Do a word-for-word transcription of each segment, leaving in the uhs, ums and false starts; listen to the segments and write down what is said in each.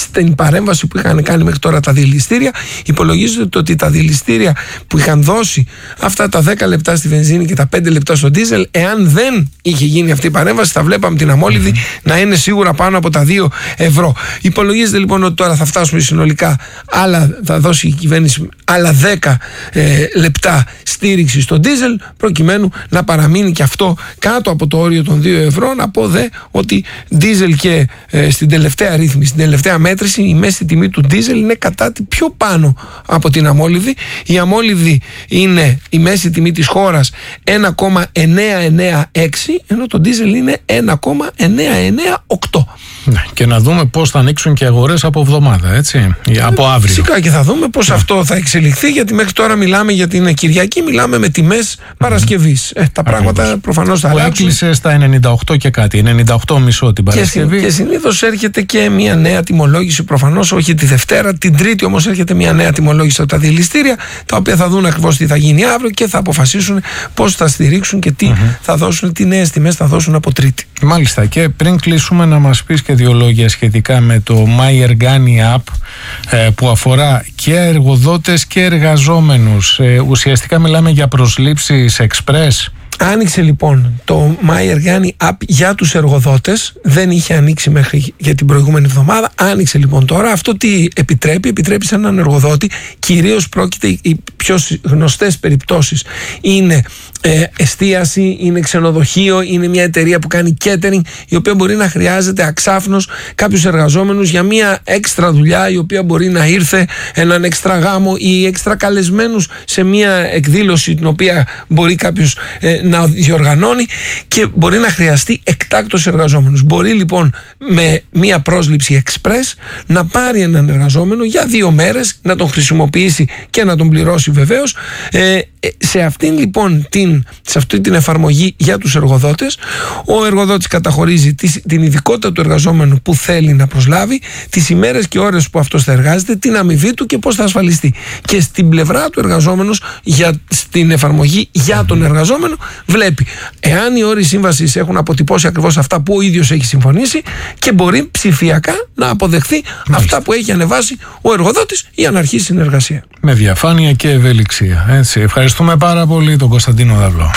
στην παρέμβαση που είχαν κάνει μέχρι τώρα τα διελιστήρια. Υπολογίζεται ότι τα διελιστήρια που είχαν δώσει αυτά τα δέκα λεπτά στη βενζίνη και τα πέντε λεπτά στο ντίζελ, εάν δεν είχε γίνει αυτή η παρέμβαση, θα βλέπαμε την αμόλυδη mm-hmm. να είναι σίγουρα πάνω από τα δύο ευρώ. Υπολογίζεται λοιπόν ότι τώρα θα φτάσουμε συνολικά, άλλα, θα δώσει η κυβέρνηση άλλα δέκα ε, λεπτά στήριξη στο ντίζελ, προκειμένου να παραμείνει και αυτό κάτω από το όριο των δύο ευρώ. Να πω δε ότι ντίζελ και ε, στην τελευταία ρύθμιση, στην τελευταία μέτρηση, η μέση τιμή του ντίζελ είναι κατά τη πιο πάνω από την αμόλυδη. Η αμόλυδη είναι η μέση τιμή της χώρας ένα κόμμα εννιακόσια ενενήντα έξι, ενώ το ντίζελ είναι ένα κόμμα εννιακόσια ενενήντα οκτώ. Ναι, και να δούμε πώς θα ανοίξουν και αγορές από εβδομάδα, έτσι, από αύριο. Φυσικά και θα δούμε πώς ναι. αυτό θα εξελιχθεί, γιατί μέχρι τώρα μιλάμε για την Κυριακή, μιλάμε με τιμές Παρασκευής. Ε, τα πράγματα Ακριβώς. προφανώς θα αλλάξουν. Έκλεισε στα ενενήντα οκτώ και κάτι, ενενήντα οκτώ κόμμα πέντε την Παρασκευή. Και, και συνήθως έρχεται και μια νέα τιμολόγηση, προφανώς όχι τη Δευτέρα, την Τρίτη όμως έρχεται μια νέα τιμολόγηση από τα διελιστήρια, τα οποία θα δουν ακριβώς τι θα γίνει αύριο και θα αποφασίσουν πώς θα στηρίξουν και τι mm-hmm. θα δώσουν, τι νέες τιμές θα δώσουν από Τρίτη. Μάλιστα. Και πριν κλείσουμε, να μας πεις και δύο λόγια σχετικά με το My Ergani App, που αφορά και εργοδότες και εργαζόμενους. Ουσιαστικά μιλάμε για προσλήψεις express. Άνοιξε λοιπόν το My Ergani App για τους εργοδότες, δεν είχε ανοίξει μέχρι για την προηγούμενη εβδομάδα, άνοιξε λοιπόν τώρα. Αυτό τι επιτρέπει, επιτρέπει σε έναν εργοδότη, κυρίως πρόκειται, οι πιο γνωστές περιπτώσεις είναι ε, εστίαση, είναι ξενοδοχείο, είναι μια εταιρεία που κάνει catering, η οποία μπορεί να χρειάζεται αξάφνος κάποιους εργαζόμενους για μια έξτρα δουλειά, η οποία μπορεί να ήρθε έναν έξτρα γάμο ή έξτρα καλεσμένους σε μια εκδήλωση την οποία μπορεί κάποιος ε, να διοργανώνει και μπορεί να χρειαστεί εκτάκτως εργαζόμενους. Μπορεί λοιπόν με μία πρόσληψη express να πάρει έναν εργαζόμενο για δύο μέρες, να τον χρησιμοποιήσει και να τον πληρώσει βεβαίως. Ε, σε αυτήν λοιπόν την, σε αυτή την εφαρμογή για τους εργοδότες, ο εργοδότης καταχωρίζει την ειδικότητα του εργαζόμενου που θέλει να προσλάβει, τις ημέρες και ώρες που αυτός θα εργάζεται, την αμοιβή του και πώς θα ασφαλιστεί. Και στην πλευρά του εργαζόμενος, για, στην εφαρμογή για τον εργαζόμενο, βλέπει εάν οι όροι σύμβασης έχουν αποτυπώσει ακριβώς αυτά που ο ίδιος έχει συμφωνήσει και μπορεί ψηφιακά να αποδεχθεί Μάλιστα. αυτά που έχει ανεβάσει ο εργοδότης για να αρχίσει συνεργασία. Με διαφάνεια και ευελιξία. Έτσι. Ευχαριστούμε πάρα πολύ τον Κωνσταντίνο Δαυλό.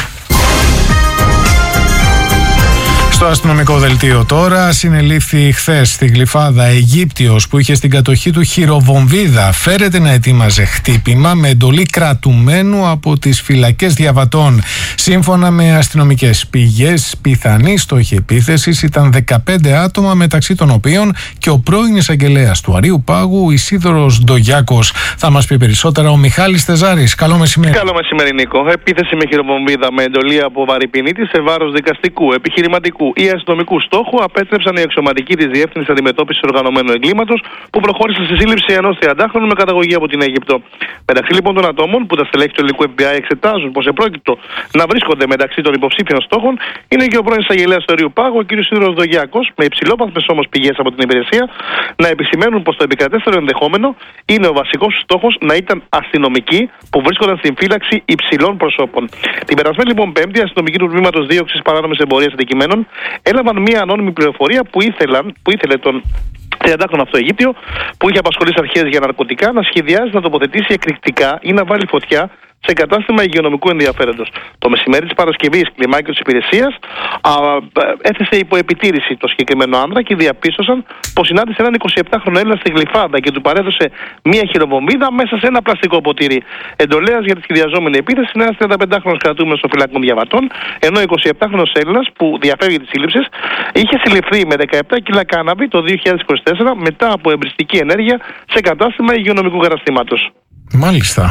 Στο αστυνομικό δελτίο τώρα, συνελήφθη χθες στη Γλυφάδα Αιγύπτιος που είχε στην κατοχή του χειροβομβίδα. Φέρεται να ετοίμαζε χτύπημα με εντολή κρατουμένου από τις φυλακές Διαβατών. Σύμφωνα με αστυνομικές πηγές, πιθανή στόχη επίθεσης ήταν δεκαπέντε άτομα, μεταξύ των οποίων και ο πρώην εισαγγελέας του Αρείου Πάγου, Ισίδωρος Ντογιάκος. Θα μας πει περισσότερα ο Μιχάλης Τεζάρης. Καλό μεσημέρι. Καλό μεσημέρι, Νίκο. Επίθεση με χειροβομβίδα με εντολή από βαρυπινίτη σε βάρος δικαστικού, επιχειρηματικού ή αστυνομικού στόχου απέστρεψαν οι αξιωματικοί της Διεύθυνσης Αντιμετώπισης Οργανωμένου Εγκλήματος, που προχώρησαν στη σύλληψη ενός τριαντάχρονου με καταγωγή από την Αίγυπτο. Μεταξύ λοιπόν των ατόμων που τα στελέχη του ελληνικού εφ μπι άι εξετάζουν πως επρόκειτο να βρίσκονται μεταξύ των υποψήφιων στόχων είναι και ο πρώην εισαγγελέας του Αρείου Πάγου, ο κ. Ισίδωρος Ντογιάκος, με υψηλόπαθμες όμως πηγές από την υπηρεσία να επισημαίνουν πως το επικρατέστερο ενδεχόμενο είναι ο βασικός στόχος να ήταν αστυνομικοί που βρίσκονταν στην φύλαξη υψηλών προσώπων. Την περασμένη λοιπόν Πέμπτη, οι αστυνομικοί του τμήματος δίωξης παράνομης εμπορίας αντικειμένων έλαβαν μία ανώνυμη πληροφορία που, ήθελαν, που ήθελε τον τριαντάχρονο αυτό Αιγύπτιο, που είχε απασχολήσει αρχές για ναρκωτικά, να σχεδιάζει να τοποθετήσει εκρηκτικά ή να βάλει φωτιά σε κατάστημα υγειονομικού ενδιαφέροντος. Το μεσημέρι της Παρασκευής, κλιμάκιο της υπηρεσίας α, έθεσε υπό επιτήρηση το συγκεκριμένο άνδρα και διαπίστωσαν πως συνάντησε έναν εικοσιεπτάχρονο Έλληνα στη Γλυφάδα και του παρέδωσε μία χειροβομβίδα μέσα σε ένα πλαστικό ποτήρι. Εντολέας για τη σχεδιαζόμενη επίθεση είναι ένας τριανταπεντάχρονος κρατούμενος των φυλακών Διαβατών, ενώ ο εικοσιεπτάχρονος Έλληνας που διαφεύγει της σύλληψης είχε συλληφθεί με δεκαεπτά κιλά κάναβη το δύο χιλιάδες είκοσι τέσσερα μετά από εμπριστική ενέργεια σε κατάστημα υγειονομικού καταστήματος. Μάλιστα.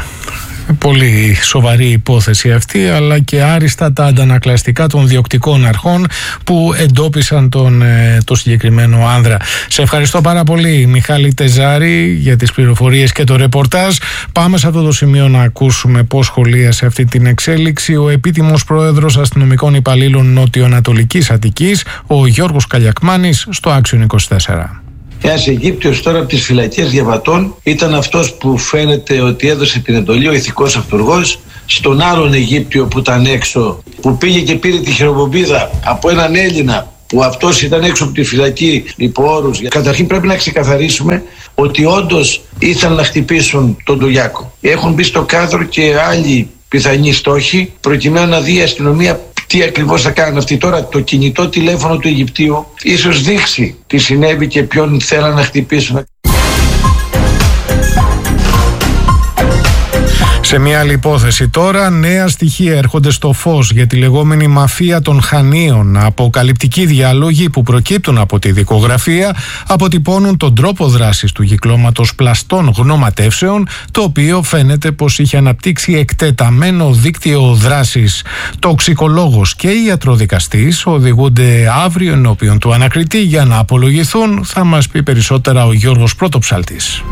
Πολύ σοβαρή υπόθεση αυτή, αλλά και άριστα τα αντανακλαστικά των διοκτικών αρχών που εντόπισαν τον, το συγκεκριμένο άνδρα. Σε ευχαριστώ πάρα πολύ, Μιχάλη Τεζάρη, για τις πληροφορίες και το ρεπορτάζ. Πάμε σε αυτό το σημείο να ακούσουμε πώς σχολίασε αυτή την εξέλιξη ο επίτιμος πρόεδρος αστυνομικών υπαλλήλων Νότιο-Ανατολικής Αττικής, ο Γιώργος Καλιακμάνης, στο Άξιον είκοσι τέσσερα. Ένας Αιγύπτιος τώρα από τις φυλακές Διαβατών ήταν αυτός που φαίνεται ότι έδωσε την εντολή, ο ηθικός αυτουργός, στον άλλον Αιγύπτιο που ήταν έξω, που πήγε και πήρε τη χειροβομβίδα από έναν Έλληνα που αυτός ήταν έξω από τη φυλακή υπό όρους. Καταρχήν πρέπει να ξεκαθαρίσουμε ότι όντως ήθελαν να χτυπήσουν τον Ντουλιάκο. Έχουν μπει στο κάδρο και άλλοι πιθανοί στόχοι προκειμένου να δει η αστυνομία τι ακριβώς θα κάνουν αυτοί. Τώρα το κινητό τηλέφωνο του Αιγυπτίου ίσως δείξει τι συνέβη και ποιον θέλαν να χτυπήσουν. Σε μια άλλη υπόθεση τώρα, νέα στοιχεία έρχονται στο φως για τη λεγόμενη μαφία των Χανίων. Αποκαλυπτικοί διάλογοι που προκύπτουν από τη δικογραφία αποτυπώνουν τον τρόπο δράσης του κυκλώματος πλαστών γνωματεύσεων, το οποίο φαίνεται πως είχε αναπτύξει εκτεταμένο δίκτυο δράσης. Τοξικολόγος και ιατροδικαστής οδηγούνται αύριο ενώπιον του ανακριτή για να απολογηθούν. Θα μας πει περισσότερα ο Γιώργος Πρωτοψάλτης.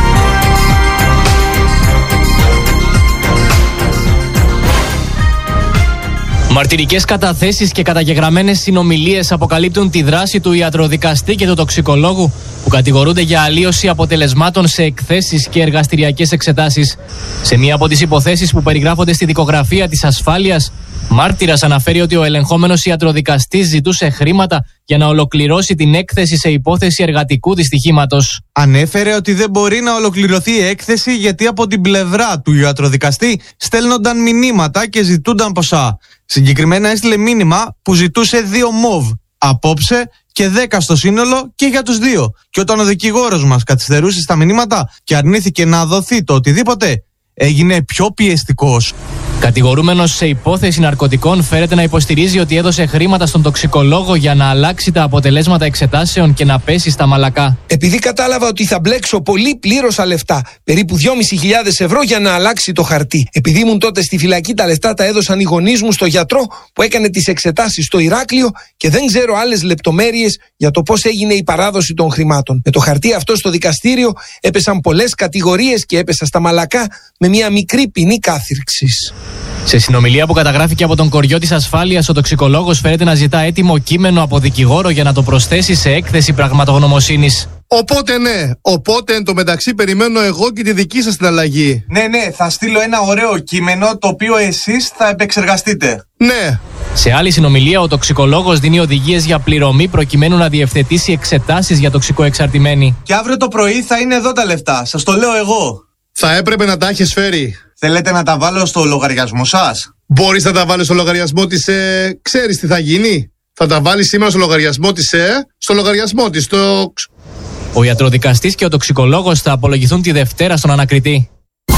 Μαρτυρικές καταθέσεις και καταγεγραμμένες συνομιλίες αποκαλύπτουν τη δράση του ιατροδικαστή και του τοξικολόγου που κατηγορούνται για αλλίωση αποτελεσμάτων σε εκθέσεις και εργαστηριακές εξετάσεις. Σε μία από τις υποθέσεις που περιγράφονται στη δικογραφία της ασφάλειας, μάρτυρας αναφέρει ότι ο ελεγχόμενος ιατροδικαστής ζητούσε χρήματα για να ολοκληρώσει την έκθεση σε υπόθεση εργατικού δυστυχήματος. Ανέφερε ότι δεν μπορεί να ολοκληρωθεί η έκθεση γιατί από την πλευρά του ιατροδικαστή στέλνονταν μηνύματα και ζητούνταν ποσά. Συγκεκριμένα έστειλε μήνυμα που ζητούσε δύο μοβ απόψε και δέκα στο σύνολο και για τους δύο. Και όταν ο δικηγόρος μας καθυστερούσε στα μηνύματα και αρνήθηκε να δοθεί το οτιδήποτε, έγινε πιο πιεστικός. Κατηγορούμενος σε υπόθεση ναρκωτικών φέρεται να υποστηρίζει ότι έδωσε χρήματα στον τοξικολόγο για να αλλάξει τα αποτελέσματα εξετάσεων και να πέσει στα μαλακά. Επειδή κατάλαβα ότι θα μπλέξω πολύ, πλήρωσα λεφτά, περίπου δυόμισι χιλιάδες ευρώ για να αλλάξει το χαρτί. Επειδή ήμουν τότε στη φυλακή, τα λεφτά τα έδωσαν οι γονείς μου στο γιατρό που έκανε τις εξετάσεις στο Ηράκλειο και δεν ξέρω άλλες λεπτομέρειες για το πώς έγινε η παράδοση των χρημάτων. Με το χαρτί αυτό στο δικαστήριο έπεσαν πολλές κατηγορίες και έπεσα στα μαλακά με μια μικρή ποινή κάθυρξης. Σε συνομιλία που καταγράφηκε από τον κοριό της ασφάλειας, ο τοξικολόγος φέρεται να ζητά έτοιμο κείμενο από δικηγόρο για να το προσθέσει σε έκθεση πραγματογνωμοσύνης. Οπότε ναι, οπότε εν τω μεταξύ περιμένω εγώ και τη δική σας την αλλαγή. Ναι, ναι, θα στείλω ένα ωραίο κείμενο το οποίο εσείς θα επεξεργαστείτε. Ναι. Σε άλλη συνομιλία, ο τοξικολόγος δίνει οδηγίες για πληρωμή προκειμένου να διευθετήσει εξετάσεις για τοξικοεξαρτημένοι. Και αύριο το πρωί θα είναι εδώ τα λεφτά, σας το λέω εγώ. Θα έπρεπε να τα έχεις φέρει. Θέλετε να τα βάλω στο λογαριασμό σας? Μπορείς να τα βάλεις στο λογαριασμό της, ε, ξέρεις τι θα γίνει? Θα τα βάλεις σήμερα στο λογαριασμό της, ε, στο λογαριασμό της, το... Ο ιατροδικαστής και ο τοξικολόγος θα απολογηθούν τη Δευτέρα στον ανακριτή.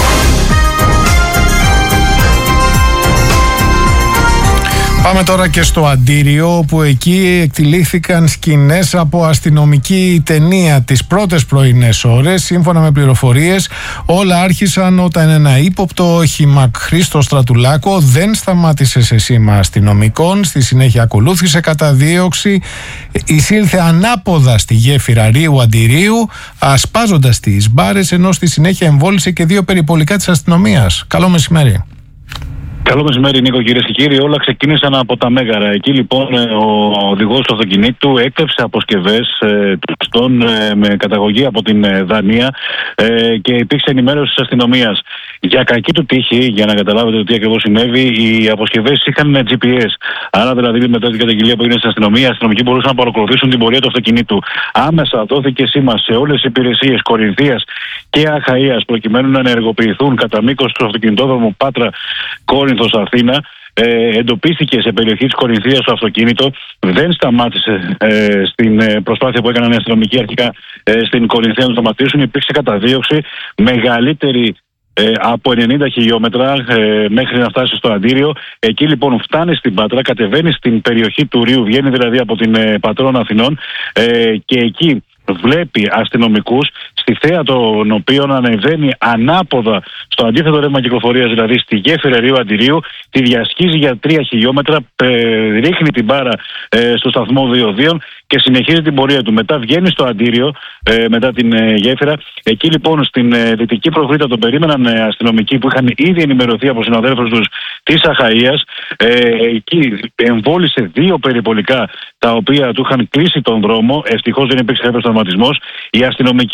Πάμε τώρα και στο Αντίριο, όπου εκεί εκτυλίχθηκαν σκηνές από αστυνομική ταινία τις πρώτες πρωινές ώρες. Σύμφωνα με πληροφορίες, όλα άρχισαν όταν ένα ύποπτο όχημα Χρήστο Στρατουλάκο δεν σταμάτησε σε σήμα αστυνομικών. Στη συνέχεια ακολούθησε καταδίωξη, εισήλθε ανάποδα στη γέφυρα Ρίου Αντιρίου, ασπάζοντας τις μπάρες, ενώ στη συνέχεια εμβόλυσε και δύο περιπολικά της αστυνομίας. Καλό μεσημέρι. Καλό μεσημέρι, Νίκο, κυρίες και κύριοι. Όλα ξεκίνησαν από τα Μέγαρα. Εκεί λοιπόν ο οδηγός του αυτοκινήτου έκλεψε αποσκευές ε, τουλάχιστον ε, με καταγωγή από την ε, Δανία ε, και υπήρξε ενημέρωση της αστυνομίας. Για κακή του τύχη, για να καταλάβετε τι ακριβώς συνέβη, οι αποσκευές είχαν τζι πι ες. Άρα δηλαδή μετά την καταγγελία που έγινε στην αστυνομία, οι αστυνομικοί μπορούσαν να παρακολουθήσουν την πορεία του αυτοκινήτου. Άμεσα δόθηκε σήμα σε όλες τις υπηρεσίες Κορινθίας και Αχαΐας προκειμένου να ενεργοποιηθούν κατά μήκος του αυτοκινητόδρομου Πάτρα Κόρινθος Αθήνα. Ε, εντοπίστηκε σε περιοχή της Κορινθίας το αυτοκίνητο, δεν σταμάτησε ε, στην ε, προσπάθεια που έκαναν οι αστυνομικοί αρχικά ε, στην Κορινθία να το σταματήσουν. Υπήρξε καταδίωξη μεγαλύτερη ε, από ενενήντα χιλιόμετρα ε, μέχρι να φτάσει στο Αντίριο. Εκεί λοιπόν φτάνει στην Πάτρα, κατεβαίνει στην περιοχή του Ρίου, βγαίνει δηλαδή από την ε, Πατρών Αθηνών ε, και εκεί βλέπει αστυνομικούς στη θέα των οποίων ανεβαίνει ανάποδα στο αντίθετο ρεύμα κυκλοφορίας, δηλαδή στη γέφυρα Ρίου Αντιρίου, τη διασχίζει για τρία χιλιόμετρα, ρίχνει την μπάρα ε, στο σταθμό διοδίων και συνεχίζει την πορεία του. Μετά βγαίνει στο Αντίριο, ε, μετά την ε, γέφυρα. Εκεί λοιπόν στην ε, δυτική προχρήτα τον περίμεναν ε, αστυνομικοί που είχαν ήδη ενημερωθεί από συναδέλφους τους της Αχαΐας. Ε, εκεί εμβόλυσε δύο περιπολικά τα οποία του είχαν κλείσει τον δρόμο. Ευτυχώς δεν υπήρξε κάποιος τραυματισμός. Οι αστυνομικοί φέρουν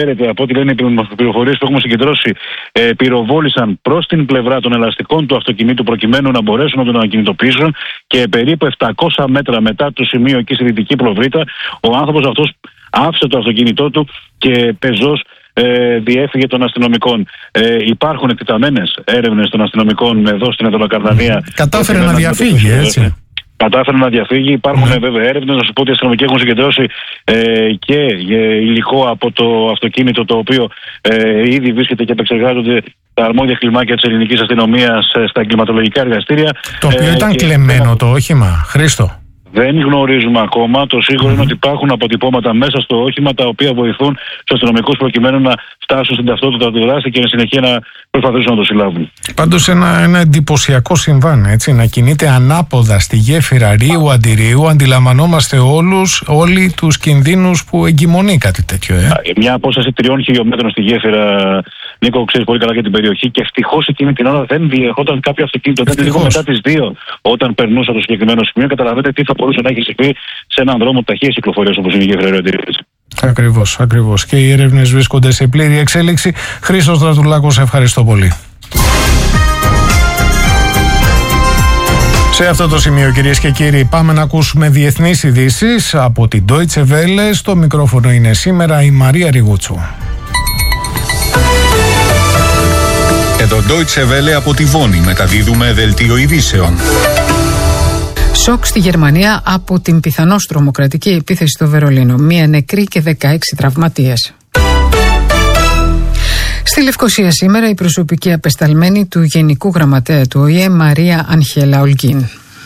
ξέρετε, από ό,τι λένε οι πληροφορίες που έχουμε συγκεντρώσει, ε, πυροβόλησαν προς την πλευρά των ελαστικών του αυτοκινήτου προκειμένου να μπορέσουν να τον ανακινητοποιήσουν και περίπου επτακόσια μέτρα μετά το σημείο εκεί στη δυτική Πλοβρίτα, ο άνθρωπος αυτός άφησε το αυτοκίνητό του και πεζός ε, διέφυγε των αστυνομικών. Ε, υπάρχουν εκτεταμένες έρευνες των αστυνομικών εδώ στην Εδωλοκαρδανία. Κατάφερε να διαφύγει, έτσι. Κατάφερε να διαφύγει. Υπάρχουν mm. βέβαια έρευνες. Να σου πω ότι οι αστυνομικοί έχουν συγκεντρώσει ε, και ε, υλικό από το αυτοκίνητο, το οποίο ε, ήδη βρίσκεται και επεξεργάζονται τα αρμόδια κλιμάκια της ελληνικής αστυνομίας ε, στα εγκληματολογικά εργαστήρια. Το οποίο ε, ήταν και... κλεμμένο το όχημα, Χρήστο. Δεν γνωρίζουμε ακόμα. Το σίγουρο mm. είναι ότι υπάρχουν αποτυπώματα μέσα στο όχημα τα οποία βοηθούν τους αστυνομικούς προκειμένου να φτάσουν στην ταυτότητα του δράστη και εν συνεχεία να προσπαθήσουν να το συλλάβουν. Πάντως ένα, ένα εντυπωσιακό συμβάν, έτσι, να κινείται ανάποδα στη γέφυρα Ρίου Αντιρίου. Αντιλαμβανόμαστε όλους, όλοι τους κινδύνους που εγκυμονεί κάτι τέτοιο. Ε. Μια απόσταση τριών χιλιόμετρων στη γέφυρα, Νίκο, ξέρεις πολύ καλά για την περιοχή, και ευτυχώς εκείνη την ώρα δεν διεχόταν κάποιο αυτοκίνητο. Ήταν λίγο μετά τις δύο όταν περνούσα το συγκεκριμένο σημείο. Καταλαβαίνετε τι θα μπορούσε να έχει συμβεί σε έναν δρόμο ταχείας κυκλοφορίας όπως είναι η γέφυρα Ρίου Αντιρίου. Ακριβώς, ακριβώς. Και οι έρευνες βρίσκονται σε πλήρη εξέλιξη. Χρήστος Στρατουλάκος, ευχαριστώ πολύ. Σε αυτό το σημείο, κυρίες και κύριοι, πάμε να ακούσουμε διεθνείς ειδήσεις από την Deutsche Welle. Στο μικρόφωνο είναι σήμερα η Μαρία Ριγούτσου. Εδώ Deutsche Welle από τη Βόνη μεταδίδουμε δελτίο ειδήσεων. Σοκ στη Γερμανία από την πιθανώς τρομοκρατική επίθεση στο Βερολίνο. Μία νεκρή και δεκαέξι τραυματίες. Στη Λευκοσία σήμερα η προσωπική απεσταλμένη του Γενικού Γραμματέα του Ο Η Ε, Μαρία Αγγέλα Ολγκίν.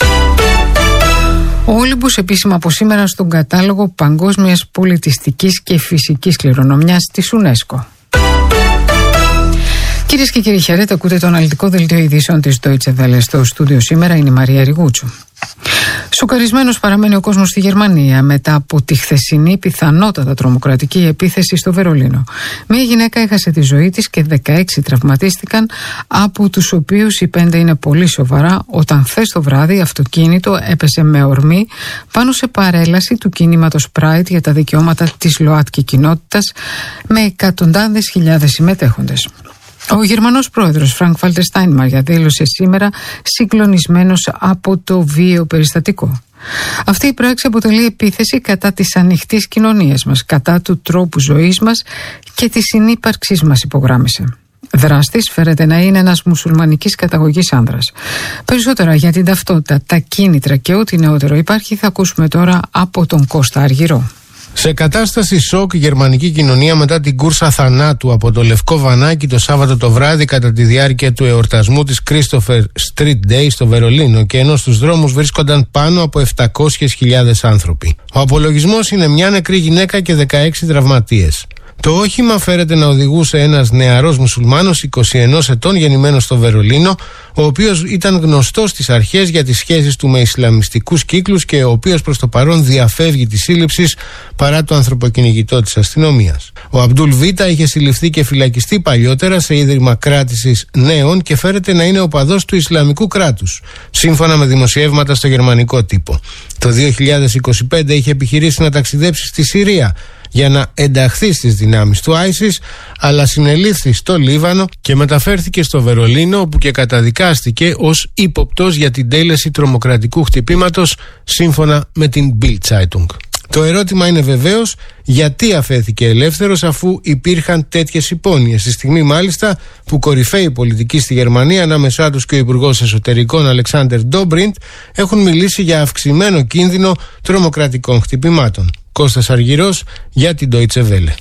Ο Όλυμπος επίσημα από σήμερα στον κατάλογο παγκόσμιας πολιτιστικής και φυσικής κληρονομιάς της UNESCO. Κυρίες και κύριοι, χαίρετε, ακούτε το αναλυτικό δελτίο ειδήσεων της Deutsche Welle. Στο στούντιο σήμερα είναι η Μαρία Ριγούτσου. Σοκαρισμένος παραμένει ο κόσμος στη Γερμανία μετά από τη χθεσινή πιθανότατα τρομοκρατική επίθεση στο Βερολίνο. Μία γυναίκα έχασε τη ζωή της και δεκαέξι τραυματίστηκαν, από τους οποίους οι πέντε είναι πολύ σοβαρά, όταν χθες το βράδυ αυτοκίνητο έπεσε με ορμή πάνω σε παρέλαση του κινήματος Pride για τα δικαιώματα της ΛΟΑΤΚΙ κοινότητας με εκατοντάδες χιλιάδες συμμετέχοντες. Ο Γερμανός πρόεδρος Φρανκ Βάλτερ Στάινμαγερ δήλωσε σήμερα συγκλονισμένος από το βίαιο περιστατικό. Αυτή η πράξη αποτελεί επίθεση κατά της ανοιχτής κοινωνίας μας, κατά του τρόπου ζωής μας και της συνύπαρξής μας, υπογράμμισε. Δράστης φέρεται να είναι ένας μουσουλμανικής καταγωγής άνδρας. Περισσότερα για την ταυτότητα, τα κίνητρα και ό,τι νεότερο υπάρχει θα ακούσουμε τώρα από τον Κώστα Αργυρό. Σε κατάσταση σοκ η γερμανική κοινωνία μετά την κούρσα θανάτου από το Λευκό Βανάκι το Σάββατο το βράδυ κατά τη διάρκεια του εορτασμού της Christopher Street Day στο Βερολίνο, και ενώ στους δρόμους βρίσκονταν πάνω από επτακόσιες χιλιάδες άνθρωποι. Ο απολογισμός είναι μια νεκρή γυναίκα και δεκαέξι τραυματίες. Το όχημα φέρεται να οδηγούσε ένας νεαρός μουσουλμάνος είκοσι ενός ετών γεννημένος στο Βερολίνο, ο οποίος ήταν γνωστός στις αρχές για τις σχέσεις του με ισλαμιστικούς κύκλους και ο οποίος προς το παρόν διαφεύγει της σύλληψης παρά το ανθρωποκυνηγητό της αστυνομίας. Ο Αμπτούλ Βίτα είχε συλληφθεί και φυλακιστεί παλιότερα σε ίδρυμα κράτησης νέων και φέρεται να είναι οπαδός του Ισλαμικού κράτους, σύμφωνα με δημοσιεύματα στο γερμανικό τύπο. Το δύο χιλιάδες είκοσι πέντε είχε επιχειρήσει να ταξιδέψει στη Συρία για να ενταχθεί στις δυνάμεις του άισις, αλλά συνελήφθη στο Λίβανο και μεταφέρθηκε στο Βερολίνο, όπου και καταδικάστηκε ως ύποπτος για την τέλεση τρομοκρατικού χτυπήματος, σύμφωνα με την Bild Zeitung. Το ερώτημα είναι βεβαίως γιατί αφέθηκε ελεύθερος, αφού υπήρχαν τέτοιες υπόνοιες, στη στιγμή μάλιστα που κορυφαίοι πολιτικοί στη Γερμανία, ανάμεσά τους και ο Υπουργός Εσωτερικών Αλεξάντερ Ντόμπριντ, έχουν μιλήσει για αυξημένο κίνδυνο τρομοκρατικών χτυπημάτων. Κώστας Αργυρός για την Deutsche Welle.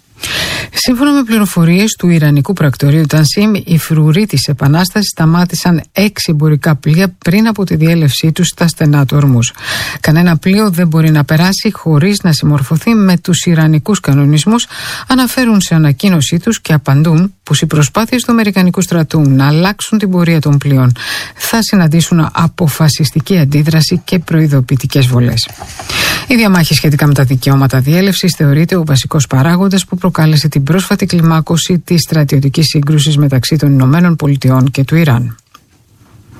Σύμφωνα με πληροφορίες του Ιρανικού πρακτορείου Τανσίμ, οι φρουροί της Επανάστασης σταμάτησαν έξι εμπορικά πλοία πριν από τη διέλευσή τους στα στενά του Ορμούζ. Κανένα πλοίο δεν μπορεί να περάσει χωρίς να συμμορφωθεί με τους Ιρανικούς κανονισμούς, αναφέρουν σε ανακοίνωσή τους και απαντούν πως οι προσπάθειες του Αμερικανικού στρατού να αλλάξουν την πορεία των πλοίων θα συναντήσουν αποφασιστική αντίδραση και προειδοποιητικές βολές. Η διαμάχη σχετικά με τα δικαιώματα διέλευσης θεωρείται ο βασικός παράγοντας που προκάλεσε την πρόσφατη κλιμάκωση της στρατιωτικής σύγκρουσης μεταξύ των Ηνωμένων Πολιτειών και του Ιράν.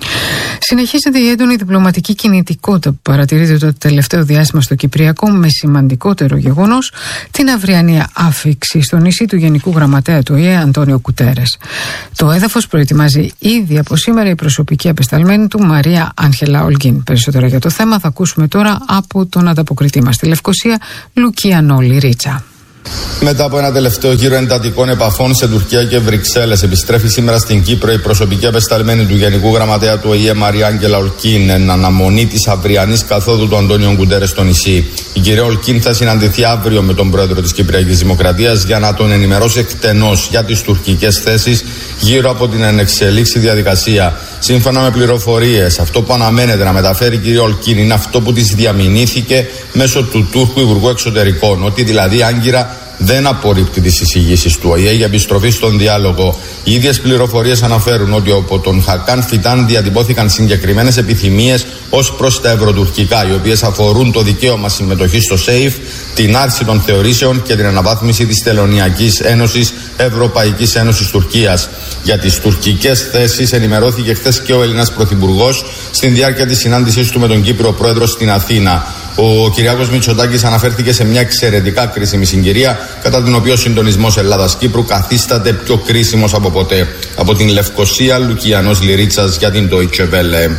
Συνεχίζεται η έντονη διπλωματική κινητικότητα που παρατηρείται το τελευταίο διάστημα στο Κυπριακό, με σημαντικότερο γεγονός την αυριανή άφιξη στο νησί του Γενικού Γραμματέα του Ο Ε Ε Αντώνιο Κουτέρες. Το έδαφος προετοιμάζει ήδη από σήμερα η προσωπική απεσταλμένη του Μαρία Άγγελα Ολγκίν. Περισσότερα για το θέμα θα ακούσουμε τώρα από τον ανταποκριτή μας στη Λευκοσία, Λουκία Ρίτσα. Μετά από ένα τελευταίο γύρο εντατικών επαφών σε Τουρκία και Βρυξέλλες, επιστρέφει σήμερα στην Κύπρο η προσωπική απεσταλμένη του Γενικού Γραμματέα του Ο Ε Ε Μαρία Άγγελα Ολκίν, εν αναμονή της αυριανής καθόδου του Αντώνιο Κουτέρες στο νησί. Η κυρία Ολκίν θα συναντηθεί αύριο με τον πρόεδρο της Κυπριακής Δημοκρατίας για να τον ενημερώσει εκτενώς για τις τουρκικές θέσεις γύρω από την ενεξελίξη διαδικασία. Σύμφωνα με πληροφορίες, αυτό που αναμένεται να μεταφέρει η κυρία Ολκίν είναι αυτό που της διαμηνήθηκε μέσω του Τούρκου Υπουργού Εξωτερικών, ότι δηλαδή άγκυρα δεν απορρίπτει τις εισηγήσεις του Ο Ε Ε για επιστροφή στον διάλογο. Οι ίδιες πληροφορίες αναφέρουν ότι από τον Χακάν Φιτάν διατυπώθηκαν συγκεκριμένες επιθυμίες ως προς τα ευρωτουρκικά, οι οποίες αφορούν το δικαίωμα συμμετοχής στο ΣΕΙΦ, την άρση των θεωρήσεων και την αναβάθμιση της Τελωνειακής Ένωσης Ευρωπαϊκής Ένωσης Τουρκίας. Για τις τουρκικές θέσεις ενημερώθηκε χθες και ο Έλληνας Πρωθυπουργός στην διάρκεια της συνάντησής του με τον Κύπριο Πρόεδρο στην Αθήνα. Ο Κυριάκος Μητσοτάκης αναφέρθηκε σε μια εξαιρετικά κρίσιμη συγκυρία, κατά την οποία ο συντονισμός Ελλάδας-Κύπρου καθίσταται πιο κρίσιμος από ποτέ. Από την Λευκοσία, Λουκιανός Λυρίτσας για την Deutsche Welle.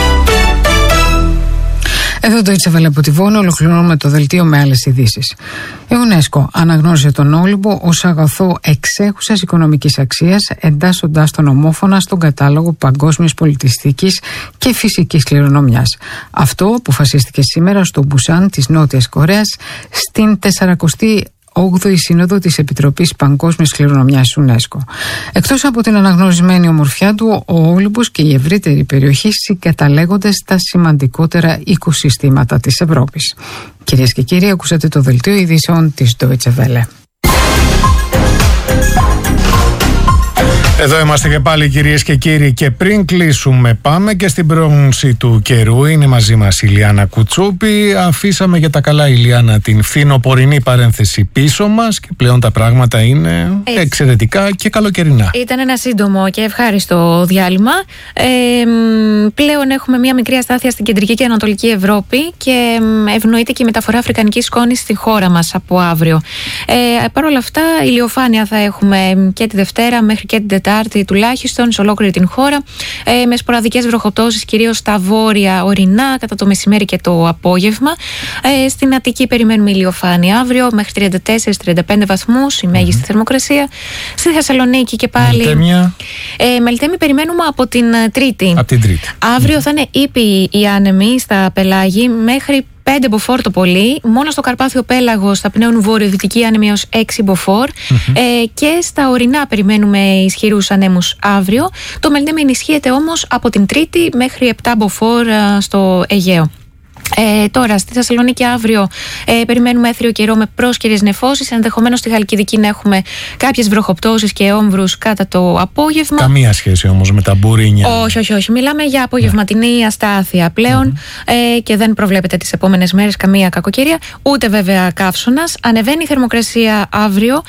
Εδώ το Deutsche Welle από τη Βόνη, ολοκληρώνουμε το δελτίο με άλλες ειδήσεις. Η UNESCO αναγνώρισε τον Όλυμπο ως αγαθό εξέχουσας οικονομικής αξίας, εντάσσοντάς τον ομόφωνα στον κατάλογο παγκόσμιας πολιτιστικής και φυσικής κληρονομιάς. Αυτό αποφασίστηκε σήμερα στο Μπουσάν της Νότιας Κορέας, στην τεσσαρακοστή όγδοη Σύνοδο της Επιτροπής Παγκόσμιας Κληρονομιάς UNESCO. Εκτός από την αναγνωρισμένη ομορφιά του, ο Όλυμπος και η ευρύτερη περιοχή συγκαταλέγονται στα σημαντικότερα οικοσυστήματα της Ευρώπης. Κυρίες και κύριοι, ακούσατε το δελτίο ειδήσεων της Deutsche Welle. Εδώ είμαστε και πάλι, κυρίες και κύριοι, και πριν κλείσουμε πάμε και στην πρόγνωση του καιρού. Είναι μαζί μας η Λιάννα Κουτσούπη. Αφήσαμε για τα καλά, η Λιάννα, την φθινοπορεινή παρένθεση πίσω μας και πλέον τα πράγματα είναι Έτσι. εξαιρετικά και καλοκαιρινά. Ήταν ένα σύντομο και ευχάριστο διάλειμμα. Ε, πλέον έχουμε μια μικρή αστάθεια στην κεντρική και ανατολική Ευρώπη και ευνοείται και η μεταφορά αφρικανικής σκόνης στη χώρα μας από αύριο. Ε, Παρ' όλα αυτά, ηλιοφάνεια θα έχουμε και τη Δευτέρα μέχρι και την Τετάρτη τουλάχιστον σε ολόκληρη την χώρα, ε, με σποραδικές βροχοπτώσεις κυρίως στα βόρεια ορεινά κατά το μεσημέρι και το απόγευμα. Ε, στην Αττική περιμένουμε ηλιοφάνεια αύριο μέχρι τριάντα τέσσερα με τριάντα πέντε βαθμούς η μέγιστη mm-hmm. θερμοκρασία. Στη Θεσσαλονίκη και πάλι. Μελτέμια. Ε, Μελτέμι περιμένουμε από την Τρίτη. Από την Τρίτη. Αύριο mm-hmm. θα είναι ήπιοι οι άνεμοι στα πελάγη μέχρι πέντε μποφόρ το πολύ. Μόνο στο Καρπάθιο Πέλαγος θα πνέουν βορειοδυτικοί άνεμοι έως έξι μποφόρ. Mm-hmm. Ε, και στα ορεινά περιμένουμε ισχυρούς ανέμους αύριο. Το Μελτέμι ενισχύεται όμως από την Τρίτη μέχρι επτά μποφόρ στο Αιγαίο. Ε, τώρα στη Θεσσαλονίκη αύριο ε, περιμένουμε έθριο καιρό με πρόσκαιρες νεφώσεις. Ενδεχομένως στη Χαλκιδική να έχουμε κάποιες βροχοπτώσεις και όμβρους κατά το απόγευμα. Καμία σχέση όμως με τα μπουρίνια. Όχι, όχι, όχι. Μιλάμε για απογευματινή αστάθεια πλέον mm-hmm. ε, και δεν προβλέπεται τις επόμενες μέρες καμία κακοκαιρία, ούτε βέβαια καύσωνας. Ανεβαίνει η θερμοκρασία αύριο.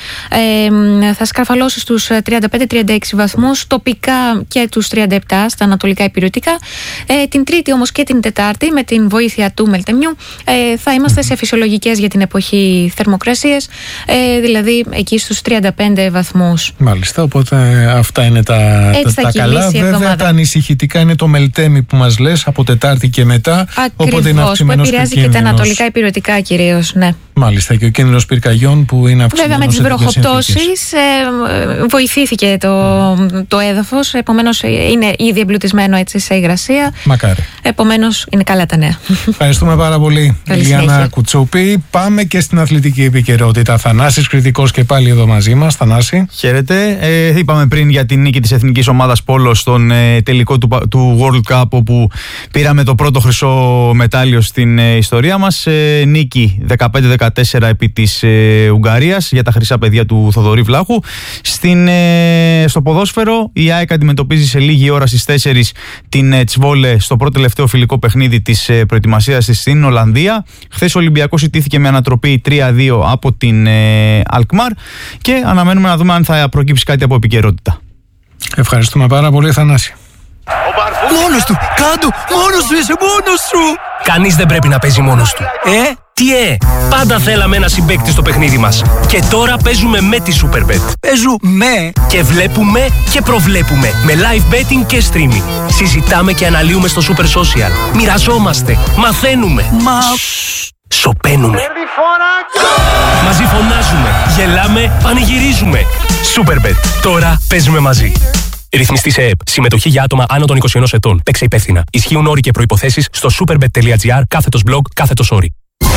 Ε, θα σκαρφαλώσει στους τριάντα πέντε με τριάντα έξι βαθμούς, τοπικά και τους τριάντα επτά στα ανατολικά υπηρετικά. Ε, την Τρίτη όμως και την Τετάρτη, με την βοήθεια του μελτεμιού, ε, θα είμαστε σε φυσιολογικές για την εποχή θερμοκρασίες, ε, δηλαδή εκεί στους τριάντα πέντε βαθμούς. Μάλιστα, οπότε αυτά είναι τα, τα, τα καλά. Βέβαια, τα ανησυχητικά είναι το μελτέμι που μας λες από Τετάρτη και μετά. Ακριβώς, οπότε είναι αυξημένος που επηρεάζει και τα ανατολικά υπηρετικά κυρίως, ναι. Μάλιστα, και ο κίνδυνος πυρκαγιών που είναι αυξημένος. Βέβαια, με τις βροχοπτώσεις ε, βοηθήθηκε το, το έδαφος, επομένως είναι ήδη εμπλουτισμένο έτσι σε υγρασία. Μακάρι. Επομένως είναι καλά τα νέα. Ευχαριστούμε πάρα πολύ, Λιάννα Κουτσούπη. Πάμε και στην αθλητική επικαιρότητα. Θανάσης Κρητικός και πάλι εδώ μαζί μας. Θανάση. Χαίρετε. Ε, είπαμε πριν για την νίκη της εθνικής ομάδας Πόλο στον ε, τελικό του, του World Cup, όπου πήραμε το πρώτο χρυσό μετάλλιο στην ε, ιστορία μας. Ε, νίκη δεκαπέντε δεκατέσσερα επί της ε, Ουγγαρίας για τα χρυσά παιδιά του Θοδωρή Βλάχου. Στην, ε, στο ποδόσφαιρο η ΑΕΚ αντιμετωπίζει σε λίγη ώρα στις τέσσερις την ε, Τσβόλε στο πρώτο τελευταίο φιλικό παιχνίδι της ε, προετοιμασίας στην Ολλανδία. Χθες ο Ολυμπιακός ιτήθηκε με ανατροπή τρία δύο από την ε, Αλκμάρ και αναμένουμε να δούμε αν θα προκύψει κάτι από επικαιρότητα. Ευχαριστούμε πάρα πολύ, Θανάση. Ο Μπαρφού Μόνος του! Κάντο! Μόνος του! Είσαι μόνος σου! Κανείς δεν πρέπει να παίζει μόνος του. Ε? Τι ε! Πάντα θέλαμε ένα συμπαίκτη στο παιχνίδι μας. Και τώρα παίζουμε με τη Superbet. Παίζουμε! Και βλέπουμε και προβλέπουμε. Με live betting και streaming. Συζητάμε και αναλύουμε στο Super Social. Μοιραζόμαστε. Μαθαίνουμε. Μα... Σοπαίνουμε. Μαζί φωνάζουμε. Γελάμε. Πανηγυρίζουμε. Superbet. Τώρα παίζουμε μαζί. Ρυθμιστή σε ΕΕΠ. Συμμετοχή για άτομα άνω των είκοσι ενός ετών. Παίξε υπεύθυνα. Ισχύουν όροι και προϋποθέσεις στο superbet.gr κάθετος blog κάθετος όροι.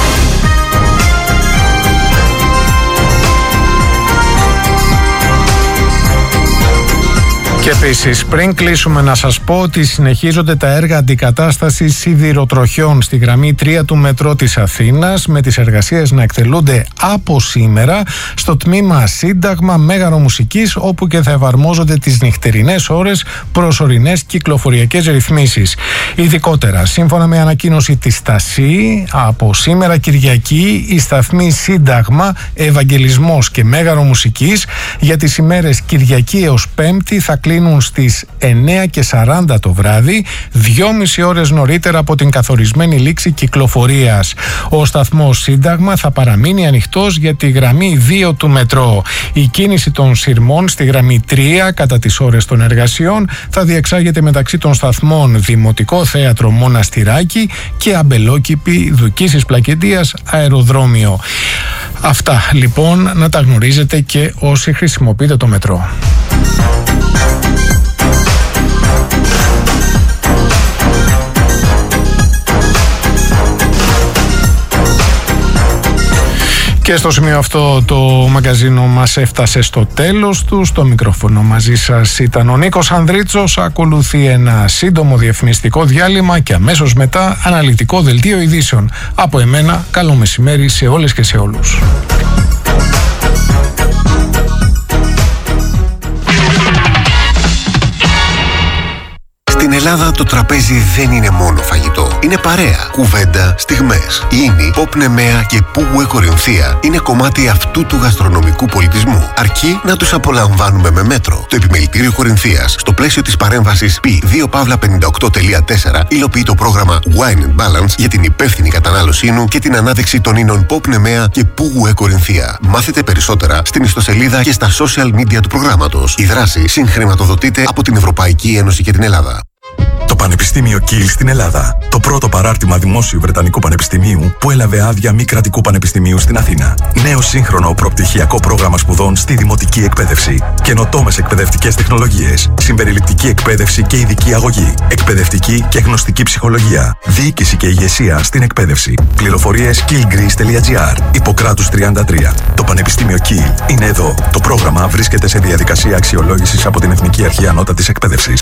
Και επίσης, πριν κλείσουμε, να σας πω ότι συνεχίζονται τα έργα αντικατάστασης σιδηροτροχιών στη γραμμή τρία του μετρό της Αθήνας, με τις εργασίες να εκτελούνται από σήμερα στο τμήμα Σύνταγμα Μέγαρο Μουσικής, όπου και θα εφαρμόζονται τις νυχτερινές ώρες προσωρινές κυκλοφοριακές ρυθμίσεις. Ειδικότερα, σύμφωνα με ανακοίνωση της ΤΑΣΥ, από σήμερα Κυριακή, οι σταθμοί Σύνταγμα, Ευαγγελισμός και Μέγαρο Μουσικής για τις ημέρες Κυριακή έως Πέμπτη θα κλείσουν στις εννέα και σαράντα το βράδυ, δυόμιση ώρες νωρίτερα από την καθορισμένη λήξη κυκλοφορίας. Ο σταθμός Σύνταγμα θα παραμείνει ανοιχτός για τη γραμμή δύο του μετρό. Η κίνηση των σειρμών στη γραμμή τρία κατά τις ώρες των εργασιών θα διεξάγεται μεταξύ των σταθμών Δημοτικό Θέατρο Μοναστηράκι και Αμπελόκηπη Δουκίσης Πλακεντίας Αεροδρόμιο. Αυτά λοιπόν να τα γνωρίζετε και όσοι χρησιμοποιείτε το μετρό. Και στο σημείο αυτό το μαγκαζίνο μας έφτασε στο τέλος του. Στο μικρόφωνο μαζί σας ήταν ο Νίκος Ανδρίτσος. Ακολουθεί ένα σύντομο διαφημιστικό διάλειμμα και αμέσως μετά αναλυτικό δελτίο ειδήσεων. Από εμένα, καλό μεσημέρι σε όλες και σε όλους. Στην Ελλάδα το τραπέζι δεν είναι μόνο φαγητό. Είναι παρέα, κουβέντα, στιγμές. Ίνι, Pop Nemea και Púgue Κορινθία είναι κομμάτι αυτού του γαστρονομικού πολιτισμού. Αρκεί να τους απολαμβάνουμε με μέτρο. Το Επιμελητήριο Κορινθίας, στο πλαίσιο της παρέμβασης πι δύο πενήντα οκτώ τελεία τέσσερα, υλοποιεί το πρόγραμμα Wine and Balance για την υπεύθυνη κατανάλωση ίνου και την ανάδειξη των ίνων Pop Nemea και Púgue Κορινθία. Μάθετε περισσότερα στην ιστοσελίδα και στα social media του προγράμματος. Η δράση συγχρηματοδοτείται από την Ευρωπαϊκή Ένωση και την Ελλάδα. Το Πανεπιστήμιο Κιλ στην Ελλάδα. Το πρώτο παράρτημα δημόσιου Βρετανικού Πανεπιστημίου που έλαβε άδεια μη κρατικού πανεπιστημίου στην Αθήνα. Νέο σύγχρονο προπτυχιακό πρόγραμμα σπουδών στη δημοτική εκπαίδευση. Καινοτόμες εκπαιδευτικές τεχνολογίες. Συμπεριληπτική εκπαίδευση και ειδική αγωγή. Εκπαιδευτική και γνωστική ψυχολογία. Διοίκηση και ηγεσία στην εκπαίδευση. Πληροφορίες killgreece τελεία gr. Ιπποκράτους τριάντα τρία. Το Πανεπιστήμιο Κιλ είναι εδώ. Το πρόγραμμα βρίσκεται σε διαδικασία αξιολόγησης από την Εθνική Αρχή Ανώτατης Εκπαίδευσης.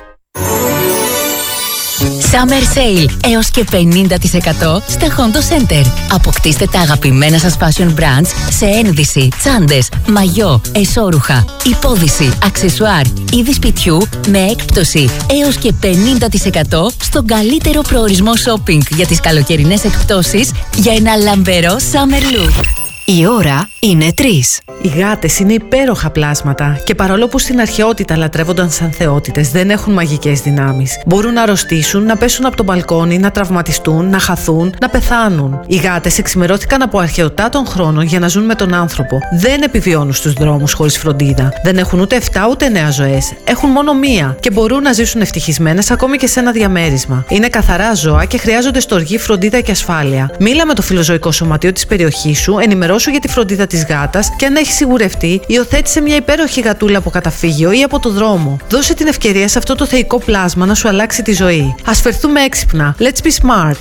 Summer Sale έως και πενήντα τοις εκατό στα Hondo Center. Αποκτήστε τα αγαπημένα σας fashion brands σε ένδυση, τσάντες, μαγιό, εσώρουχα, υπόδυση, αξεσουάρ, είδη σπιτιού με έκπτωση έως και πενήντα τοις εκατό στον καλύτερο προορισμό shopping για τις καλοκαιρινές εκπτώσεις για ένα λαμπερό summer look. Η ώρα είναι τρεις. Οι γάτες είναι υπέροχα πλάσματα και παρόλο που στην αρχαιότητα λατρεύονταν σαν θεότητες, δεν έχουν μαγικές δυνάμεις. Μπορούν να αρρωστήσουν, να πέσουν από τον μπαλκόνι, να τραυματιστούν, να χαθούν, να πεθάνουν. Οι γάτες εξημερώθηκαν από αρχαιοτά των χρόνων για να ζουν με τον άνθρωπο. Δεν επιβιώνουν στους δρόμους χωρίς φροντίδα. Δεν έχουν ούτε εφτά ούτε εννέα ζωές. Έχουν μόνο μία και μπορούν να ζήσουν ευτυχισμένες ακόμη και σε ένα διαμέρισμα. Είναι καθαρά ζώα και χρειάζονται στοργή, φροντίδα και ασφάλεια. Μίλα με το φιλοζωικό σωματείο της περιοχής σου, ενημερώσου για τη φροντίδα της γάτας και αν έχει σιγουρευτεί, υιοθέτησε μια υπέροχη γατούλα από καταφύγιο ή από το δρόμο. Δώσε την ευκαιρία σε αυτό το θεϊκό πλάσμα να σου αλλάξει τη ζωή. Ας φερθούμε έξυπνα. Let's be smart.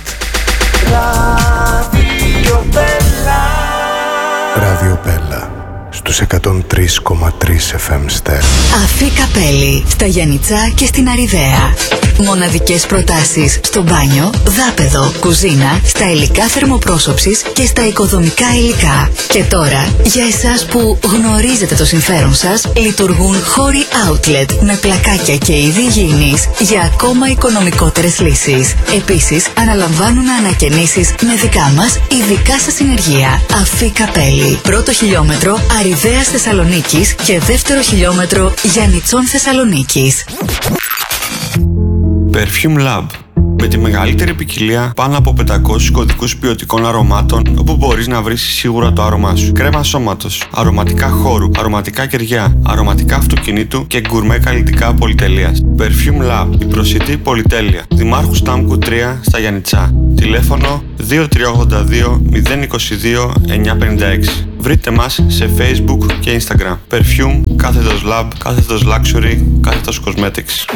Ράδιο Πέλα στους εκατόν τρία κόμμα τρία εφ εμ Στέρ. Αφή Καπέλη στα Γιαννιτσά και στην Αριδαία. Μοναδικές προτάσεις στο μπάνιο, δάπεδο, κουζίνα, στα υλικά θερμοπρόσωψης και στα οικοδομικά υλικά. Και τώρα, για εσάς που γνωρίζετε το συμφέρον σας, λειτουργούν χώροι outlet με πλακάκια και είδη υγιεινής για ακόμα οικονομικότερες λύσεις. Επίσης, αναλαμβάνουν ανακαινήσεις με δικά μας ειδικά σας συνεργεία. Αφή Καπέλη. Πρώτο χιλιόμετρο Αριδαίας Θεσσαλονίκης και δεύτερο χιλιόμετρο Γιαννιτσών Θεσσαλονίκης. Perfume Lab. Με τη μεγαλύτερη ποικιλία πάνω από πεντακόσιους κωδικούς ποιοτικών αρωμάτων, όπου μπορείς να βρεις σίγουρα το άρωμά σου. Κρέμα σώματος, αρωματικά χώρου, αρωματικά κεριά, αρωματικά αυτοκινήτου και γκουρμέ καλλιτικά πολυτελείας. Perfume Lab, η προσιτή πολυτέλεια. Δημάρχου Στάμκου τρία στα Γιαννιτσά. Τηλέφωνο δύο τρία ογδόντα δύο μηδέν είκοσι δύο εννιακόσια πενήντα έξι. Βρείτε μας σε Facebook και Instagram. Perfume, κάθετος Lab, κάθετος Luxury, κάθετος Cosmetics.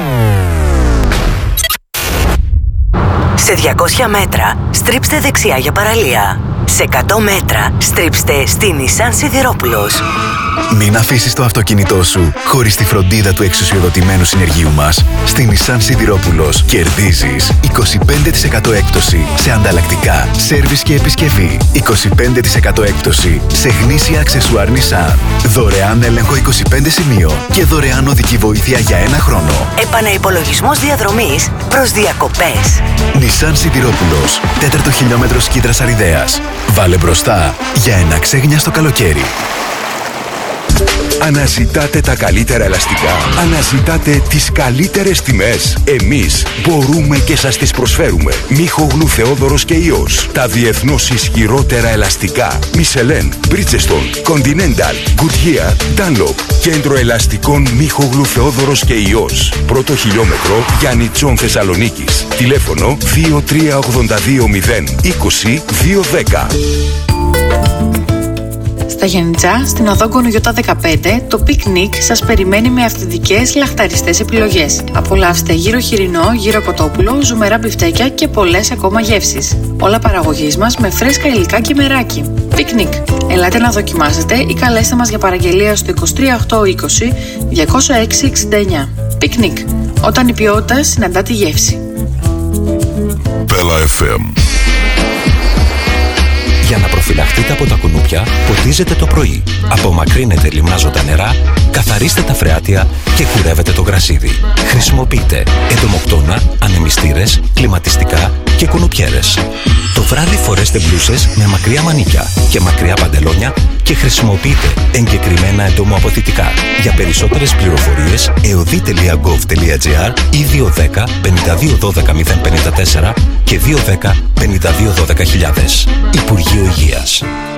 Σε διακόσια μέτρα, στρίψτε δεξιά για παραλία. Σε εκατό μέτρα, στρίψτε στη Nissan Σιδηρόπουλος. Μην αφήσεις το αυτοκίνητό σου χωρίς τη φροντίδα του εξουσιοδοτημένου συνεργείου μας. Στη Nissan Σιδηρόπουλος κερδίζεις είκοσι πέντε τοις εκατό έκπτωση σε ανταλλακτικά, σέρβις και επισκευή. είκοσι πέντε τοις εκατό έκπτωση σε γνήσια αξεσουάρ Nissan. Δωρεάν έλεγχο είκοσι πέντε σημείων και δωρεάν οδική βοήθεια για ένα χρόνο. Επαναϋπολογισμός διαδρομής προς διακοπές. Nissan Σιδηρόπουλος, τέταρτο χιλιόμετρο Σκύδρας Αριδέας. Βάλε μπροστά για ένα ξέγνιαστο καλοκαίρι. Αναζητάτε τα καλύτερα ελαστικά. Αναζητάτε τις καλύτερες τιμές. Εμείς μπορούμε και σας τις προσφέρουμε. Μίχογλου, Θεόδωρος και Ιός. Τα διεθνώς ισχυρότερα ελαστικά. Michelin, Bridgestone, Continental, Goodyear, Dunlop. Κέντρο ελαστικών Μίχογλου, Θεόδωρος και Ιός. Πρώτο χιλιόμετρο Γιάννη Τσόν Θεσσαλονίκης. Τηλέφωνο δύο τρία ογδόντα δύο μηδέν είκοσι δύο δέκα. Στα Γιαννιτσά, στην οδό Γκονογιώτα δεκαπέντε, το πικνίκ σας περιμένει με αυθεντικές λαχταριστές επιλογές. Απολαύστε γύρο χοιρινό, γύρο κοτόπουλο, ζουμερά μπιφτέκια και πολλές ακόμα γεύσεις. Όλα παραγωγής μας με φρέσκα υλικά και μεράκι. Πικνίκ. Ελάτε να δοκιμάσετε ή καλέστε μας για παραγγελία στο είκοσι τρία οκτακόσια είκοσι διακόσια έξι εξήντα εννιά. Πικνίκ. Όταν η ποιότητα συναντά τη γεύση. Πέλα εφ εμ. Για να προφυλαχτείτε από τα κουνούπια, ποτίζετε το πρωί. Απομακρύνετε λιμνάζοντα νερά, καθαρίστε τα φρεάτια και κουρεύετε το γρασίδι. Χρησιμοποιείτε εντομοκτώνα, ανεμιστήρες, κλιματιστικά και κουνουπιέρες. Το βράδυ φορέστε μπλούσες με μακριά μανίκια και μακριά παντελόνια και χρησιμοποιείτε εγκεκριμένα εντομοαποθητικά. Για περισσότερες πληροφορίες εωδή τελεία γκοβ τελεία τζι αρ ή δύο ένα μηδέν πέντε δύο ένα δύο μηδέν πέντε τέσσερα και δύο ένα μηδέν πέντε δύο ένα δύο χιλιάδες. Υπουργείο Υγείας.